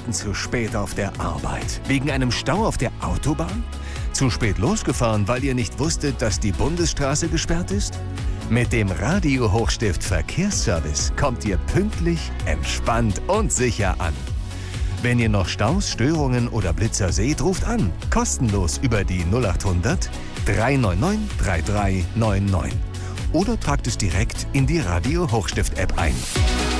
Minuten zu spät auf der Arbeit? Wegen einem Stau auf der Autobahn? Zu spät losgefahren, weil ihr nicht wusstet, dass die Bundesstraße gesperrt ist? Mit dem Radio Hochstift Verkehrsservice kommt ihr pünktlich, entspannt und sicher an. Wenn ihr noch Staus, Störungen oder Blitzer seht, ruft an. Kostenlos über die 0800 399 3399. Oder tragt es direkt in die Radio Hochstift App ein.